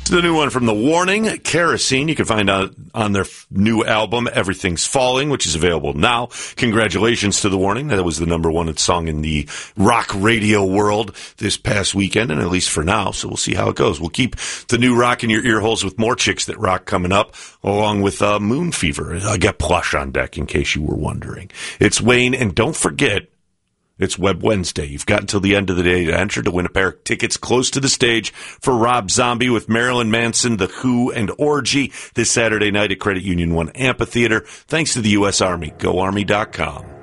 It's the new one from The Warning, Kerosene. You can find out on their new album, Everything's Falling, which is available now. Congratulations to The Warning. That was the number one song in the rock radio world this past weekend, and at least for now. So we'll see how it goes. We'll keep the new rock in your ear holes with more Chicks That Rock coming up, along with Moon Fever. I got Plush on deck, in case you were wondering. It's Wayne, and don't forget, it's Web Wednesday. You've got until the end of the day to enter to win a pair of tickets close to the stage for Rob Zombie with Marilyn Manson, The Who, and Orgy this Saturday night at Credit Union 1 Amphitheater. Thanks to the U.S. Army. GoArmy.com.